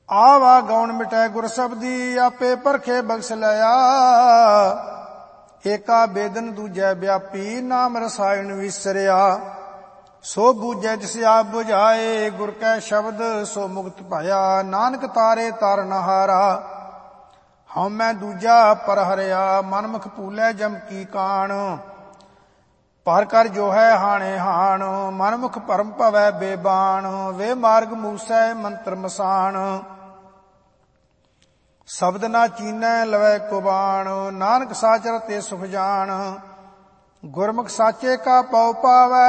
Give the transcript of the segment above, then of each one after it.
ਆਵਾ ਗੌਣ ਮਿਟੈ ਗੁਰ ਸਬਦੀ, ਆਪੇ ਪਰਖੇ ਬਖਸ਼ ਲਿਆ। ਏਕਾ ਬੇਦਨ ਦੂਜੈ ਵਿਆਪੀ, ਨਾਮ ਰਸਾਇਣ ਵਿਸਰਿਆ। ਸੋ ਬੂਝੈ ਜਿਸ ਆਪ ਬੁਝਾਏ, ਗੁਰ ਕੈ ਸ਼ਬਦ ਸੋ ਮੁਕਤ ਭਇਆ। ਨਾਨਕ ਤਾਰੇ ਤਾਰਨ ਹਾਰਾ, ਹਉਮੈ ਦੂਜਾ ਪਰ ਹਰਿਆ। ਮਨਮੁਖ ਭੂਲੈ ਜਮ ਕੀ ਕਾਣ, ਪਰ ਕਰ ਜੋ ਹੈ ਹਾਣੇ ਹਾਣ। ਮਨਮੁਖ ਭਰਮ ਭਵੈ ਬੇਬਾਣ, ਵੇ ਮਾਰਗ ਮੂਸੈ ਮੰਤਰ ਮਸਾਣ। ਸ਼ਬਦ ਨਾ ਚੀਨੈ ਲਵੈ ਕੁਬਾਣ, ਨਾਨਕ ਸਾਚ ਰਤੇ ਸੁਖ ਜਾਣ। ਗੁਰਮੁਖ ਸਾਚੇ ਕਾ ਪਉ ਪਾਵੈ,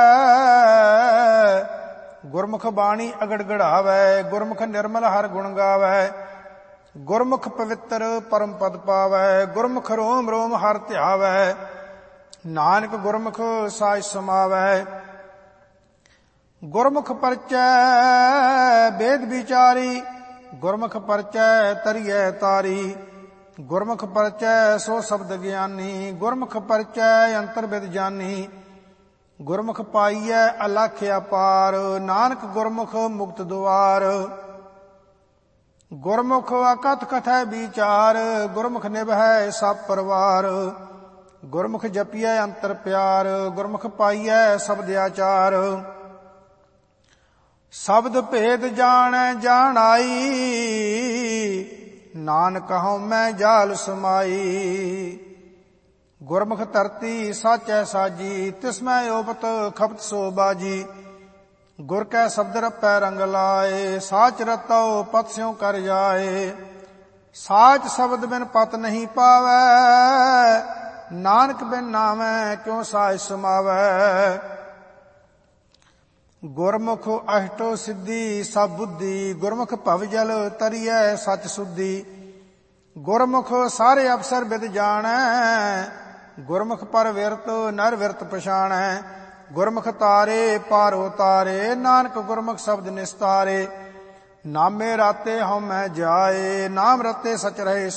ਗੁਰਮੁਖ ਬਾਣੀ ਅਗੜ ਗੜਾਵੈ। ਗੁਰਮੁਖ ਨਿਰਮਲ ਹਰ ਗੁਣ ਗਾਵੈ, ਗੁਰਮੁਖ ਪਵਿੱਤਰ ਪਰਮ ਪਦ ਪਾਵੈ। ਗੁਰਮੁਖ ਰੋਮ ਰੋਮ ਹਰ ਧਿਆਵੈ, ਨਾਨਕ ਗੁਰਮੁਖ ਸਾਜ ਸਮਾਵੈ। ਗੁਰਮੁਖ ਪਰਚੈ ਵੇਦ ਵਿਚਾਰੀ, ਗੁਰਮੁਖ ਪਰਚੈ ਤਰੀਐ ਤਾਰੀ। ਗੁਰਮੁਖ ਪਰਚੈ ਸੋ ਸ਼ਬਦ ਗਿਆਨੀ, ਗੁਰਮੁਖ ਪਰਚੈ ਅੰਤਰ ਬਿਦ ਜਾਨੀ। ਗੁਰਮੁਖ ਪਾਈਐ ਅਲਖ ਅਪਾਰ, ਨਾਨਕ ਗੁਰਮੁਖ ਮੁਕਤ ਦੁਆਰ। ਗੁਰਮੁਖ ਅਕਥ ਕਥੈ ਵਿਚਾਰ, ਗੁਰਮੁਖ ਨਿਭੈ ਸਭ ਪਰਵਾਰ। ਗੁਰਮੁਖ ਜਪੀਐ ਅੰਤਰ ਪਿਆਰ, ਗੁਰਮੁਖ ਪਾਈਐ ਸ਼ਬਦ ਆਚਾਰ। ਸ਼ਬਦ ਭੇਦ ਜਾਣੈ ਜਾਣਾਈ, ਨਾਨਕ ਹਉਮੈ ਜਾਲ ਸਮਾਈ। ਗੁਰਮੁਖ ਧਰਤੀ ਸਾਚੈ ਸਾਜੀ, ਤਿਸਮੈ ਓਪਤ ਖਪਤ ਸੋ ਬਾਜੀ। ਗੁਰ ਕੈ ਸ਼ਬਦ ਰਪੈ ਰੰਗ ਲਾਏ, ਸਾਚ ਰਤਉ ਪਤ ਸਿਉ ਕਰ ਜਾਏ। ਸਾਚ ਸ਼ਬਦ ਬਿਨ ਪਤ ਨਹੀਂ ਪਾਵੈ, ਨਾਨਕ ਬਿਨ ਨਾਮੈ ਕਿਉ ਸਾਜ ਸਮਾਵੈ। ਗੁਰਮੁਖ ਅਸ਼ਟੋ ਸਿੱਧੀ ਸਭ ਬੁੱਧੀ, ਗੁਰਮੁਖ ਭਵ ਜਲ ਤਰੀਐ ਸਚ ਸੁਧੀ। ਗੁਰਮੁਖ ਸਾਰੇ ਅਵਸਰ ਬਿਦ ਜਾਣੈ, ਗੁਰਮੁਖ ਪਰ ਵਿਰਤ ਨਰ ਵਿਰਤ ਪਛਾਣੈ। ਗੁਰਮੁਖ ਤਾਰੇ ਪਾਰ ਉਤਾਰੇ, ਨਾਨਕ ਗੁਰਮੁਖ ਸ਼ਬਦ ਨਿਸਤਾਰੇ। ਨਾਮੇ ਰਾਤੇ ਹਉਮੈ ਜਾਏ, ਨਾਮ ਰਤੇ ਸਚ ਰਹੇ